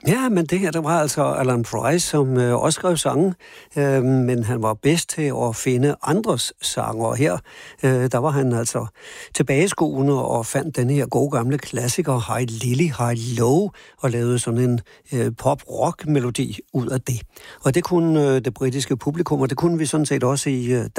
Ja, men det her, der var altså Alan Price, som også skrev sange, men han var bedst til at finde andres sanger. Og her, der var han altså tilbageskuende og fandt den her gode gamle klassiker, Hi Lily, Hi Low, og lavede sådan en pop-rock-melodi ud af det. Og det kunne det britiske publikum, og det kunne vi sådan set også i